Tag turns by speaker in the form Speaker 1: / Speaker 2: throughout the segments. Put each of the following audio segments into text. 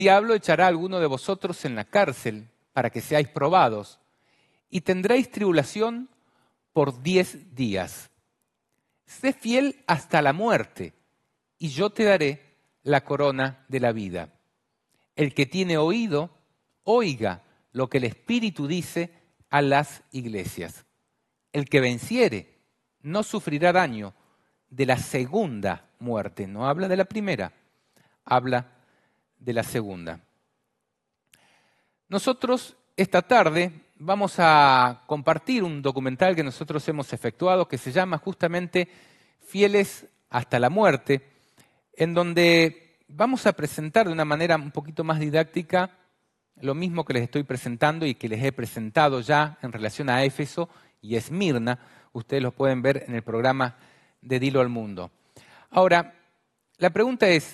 Speaker 1: diablo echará a alguno de vosotros en la cárcel para que seáis probados, y tendréis tribulación por 10 días. Sé fiel hasta la muerte, y yo te daré la corona de la vida. El que tiene oído, oiga lo que el Espíritu dice a las iglesias. El que venciere no sufrirá daño de la segunda muerte. No habla de la primera, habla de la segunda. Nosotros esta tarde vamos a compartir un documental que nosotros hemos efectuado que se llama justamente Fieles hasta la muerte, en donde vamos a presentar de una manera un poquito más didáctica lo mismo que les estoy presentando y que les he presentado ya en relación a Éfeso y Esmirna. Ustedes lo pueden ver en el programa de Dilo al Mundo. Ahora, la pregunta es,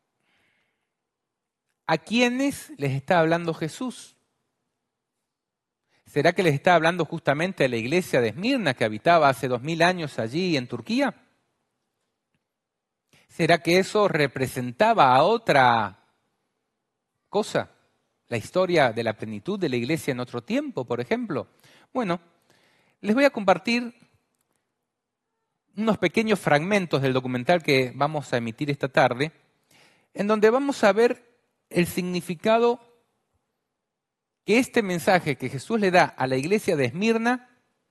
Speaker 1: ¿a quiénes les está hablando Jesús? ¿Será que les está hablando justamente a la iglesia de Esmirna que habitaba hace 2000 años allí en Turquía? ¿Será que eso representaba a otra cosa? La historia de la plenitud de la iglesia en otro tiempo, por ejemplo. Bueno, les voy a compartir unos pequeños fragmentos del documental que vamos a emitir esta tarde, en donde vamos a ver el significado que este mensaje que Jesús le da a la iglesia de Esmirna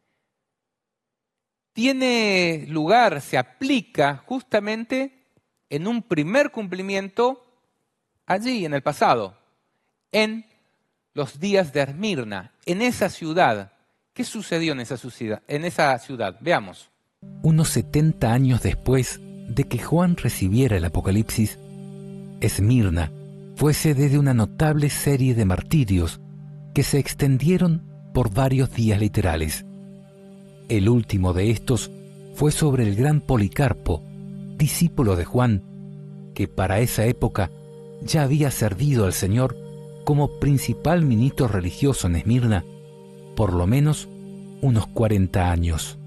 Speaker 1: tiene lugar, se aplica justamente en un primer cumplimiento allí, en el pasado, en los días de Esmirna, en esa ciudad. ¿Qué sucedió en esa ciudad? Veamos.
Speaker 2: Unos 70 años después de que Juan recibiera el Apocalipsis, Esmirna fue sede de una notable serie de martirios que se extendieron por varios días literales. El último de estos fue sobre el gran Policarpo, discípulo de Juan, que para esa época ya había servido al Señor como principal ministro religioso en Esmirna por lo menos unos 40 años.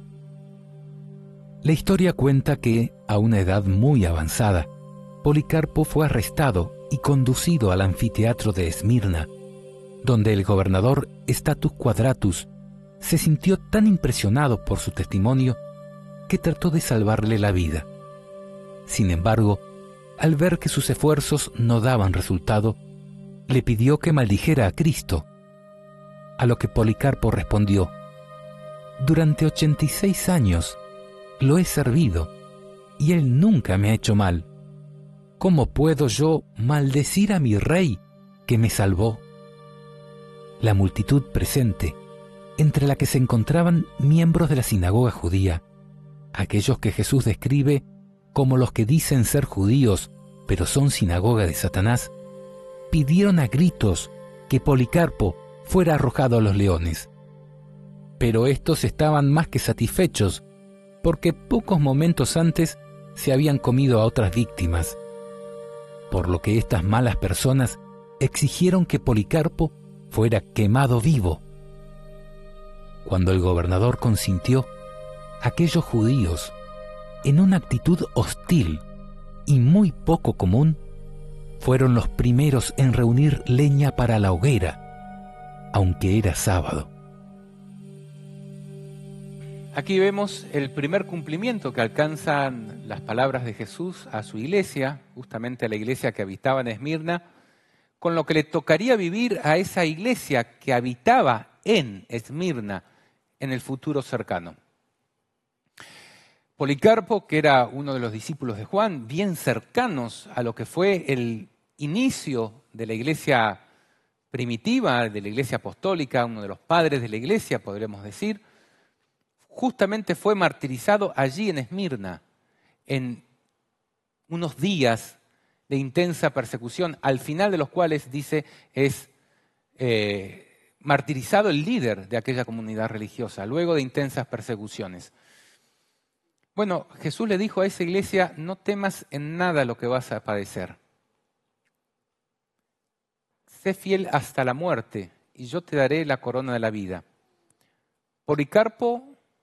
Speaker 2: La historia cuenta que, a una edad muy avanzada, Policarpo fue arrestado y conducido al anfiteatro de Esmirna, donde el gobernador Status Quadratus se sintió tan impresionado por su testimonio que trató de salvarle la vida. Sin embargo, al ver que sus esfuerzos no daban resultado, le pidió que maldijera a Cristo, a lo que Policarpo respondió: «Durante 86 años lo he servido y él nunca me ha hecho mal. ¿Cómo puedo yo maldecir a mi rey que me salvó?» La multitud presente, entre la que se encontraban miembros de la sinagoga judía, aquellos que Jesús describe como los que dicen ser judíos, pero son sinagoga de Satanás, pidieron a gritos que Policarpo fuera arrojado a los leones. Pero estos estaban más que satisfechos, porque pocos momentos antes se habían comido a otras víctimas, por lo que estas malas personas exigieron que Policarpo fuera quemado vivo. Cuando el gobernador consintió, aquellos judíos, en una actitud hostil y muy poco común, fueron los primeros en reunir leña para la hoguera, aunque era sábado.
Speaker 1: Aquí vemos el primer cumplimiento que alcanzan las palabras de Jesús a su iglesia, justamente a la iglesia que habitaba en Esmirna, con lo que le tocaría vivir a esa iglesia que habitaba en Esmirna en el futuro cercano. Policarpo, que era uno de los discípulos de Juan, bien cercanos a lo que fue el inicio de la iglesia primitiva, de la iglesia apostólica, uno de los padres de la iglesia, podríamos decir, justamente fue martirizado allí en Esmirna, en unos días de intensa persecución, al final de los cuales, dice, es martirizado el líder de aquella comunidad religiosa, luego de intensas persecuciones. Bueno, Jesús le dijo a esa iglesia: no temas en nada lo que vas a padecer. Sé fiel hasta la muerte y yo te daré la corona de la vida. Policarpo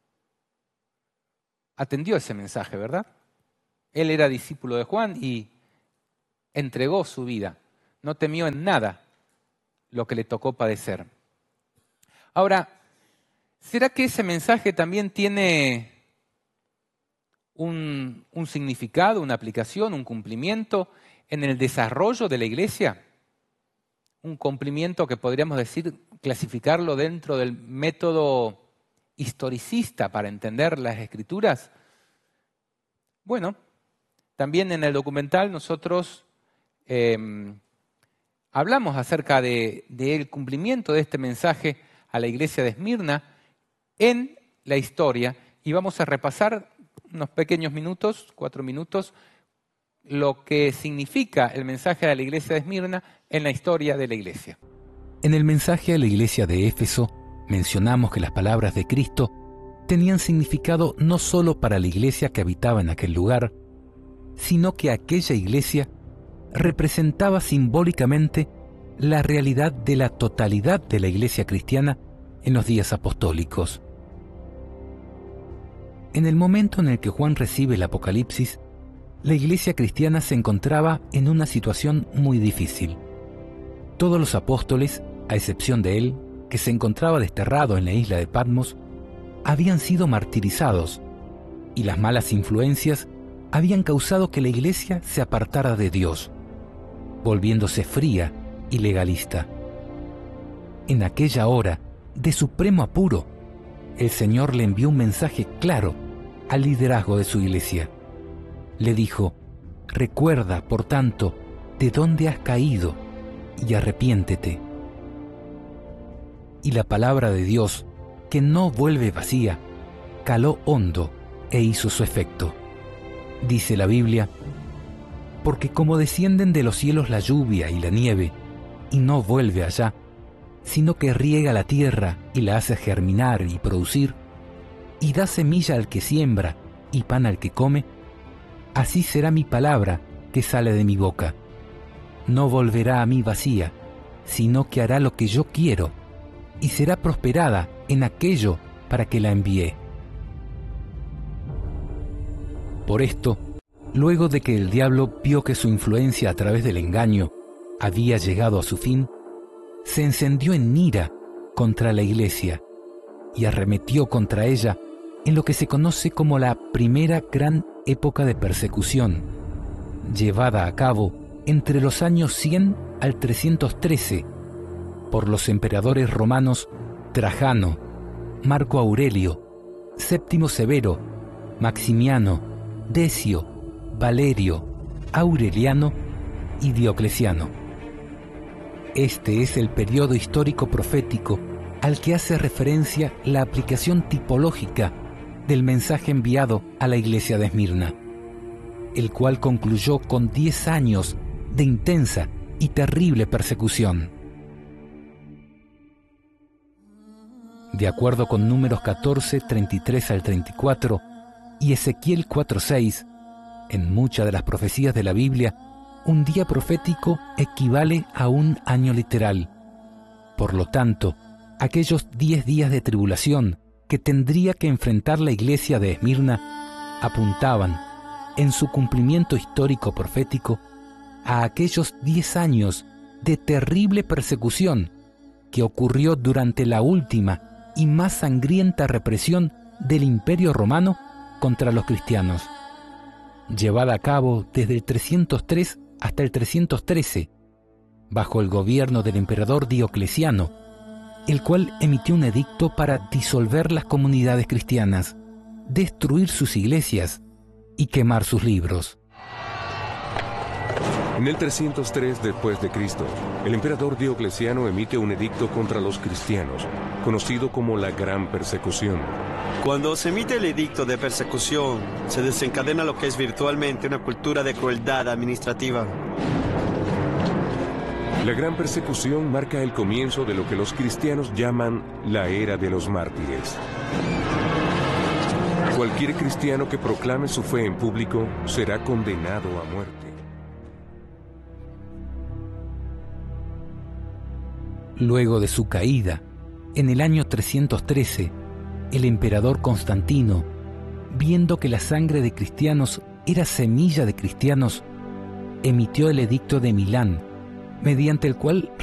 Speaker 1: atendió ese mensaje, ¿verdad? Él era discípulo de Juan y entregó su vida. no temió en nada lo que le tocó padecer. Ahora, ¿será que ese mensaje también tiene un significado, una aplicación, un cumplimiento en el desarrollo de la iglesia? Un cumplimiento que podríamos decir, clasificarlo dentro del método historicista para entender las Escrituras. Bueno, también en el documental nosotros hablamos acerca del cumplimiento de este mensaje a la iglesia de Esmirna en la historia, y vamos a repasar unos pequeños minutos, 4 minutos, lo que significa el mensaje a la iglesia de Esmirna en la historia de la iglesia.
Speaker 2: En el mensaje a la iglesia de Éfeso mencionamos que las palabras de Cristo tenían significado no solo para la iglesia que habitaba en aquel lugar, sino que aquella iglesia representaba simbólicamente la realidad de la totalidad de la iglesia cristiana en los días apostólicos. En el momento en el que Juan recibe el Apocalipsis, la iglesia cristiana se encontraba en una situación muy difícil. Todos los apóstoles, a excepción de él, que se encontraba desterrado en la isla de Patmos, habían sido martirizados, y las malas influencias habían causado que la iglesia se apartara de Dios, volviéndose fría y legalista. En aquella hora de supremo apuro, el Señor le envió un mensaje claro al liderazgo de su iglesia. Le dijo: recuerda, por tanto, de dónde has caído y arrepiéntete. Y la palabra de Dios, que no vuelve vacía, caló hondo e hizo su efecto. Dice la Biblia: porque como descienden de los cielos la lluvia y la nieve, y no vuelve allá, sino que riega la tierra y la hace germinar y producir, y da semilla al que siembra y pan al que come, así será mi palabra que sale de mi boca. No volverá a mí vacía, sino que hará lo que yo quiero, y será prosperada en aquello para que la envié. Por esto, luego de que el diablo vio que su influencia a través del engaño había llegado a su fin, se encendió en ira contra la iglesia y arremetió contra ella en lo que se conoce como la primera gran época de persecución, llevada a cabo entre los años 100 al 313 por los emperadores romanos Trajano, Marco Aurelio, Séptimo Severo, Maximiano, Decio, Valerio, Aureliano y Diocleciano. Este es el periodo histórico profético al que hace referencia la aplicación tipológica del mensaje enviado a la iglesia de Esmirna, el cual concluyó con 10 años de intensa y terrible persecución. De acuerdo con Números 14, 33 al 34 y Ezequiel 4:6, en muchas de las profecías de la Biblia, un día profético equivale a un año literal. Por lo tanto, aquellos 10 días de tribulación que tendría que enfrentar la iglesia de Esmirna apuntaban, en su cumplimiento histórico profético, a aquellos 10 años de terrible persecución que ocurrió durante la última y más sangrienta represión del Imperio Romano contra los cristianos, llevada a cabo desde el 303 hasta el 313, bajo el gobierno del emperador Diocleciano, el cual emitió un edicto para disolver las comunidades cristianas, destruir sus iglesias y quemar sus libros.
Speaker 3: En el 303 después de Cristo, el emperador Diocleciano emite un edicto contra los cristianos, conocido como la Gran Persecución.
Speaker 4: Cuando se emite el edicto de persecución, se desencadena lo que es virtualmente una cultura de crueldad administrativa.
Speaker 3: La Gran Persecución marca el comienzo de lo que los cristianos llaman la Era de los Mártires. Cualquier cristiano que proclame su fe en público será condenado a muerte.
Speaker 2: Luego de su caída, en el año 313, el emperador Constantino, viendo que la sangre de cristianos era semilla de cristianos, emitió el edicto de Milán, mediante el cual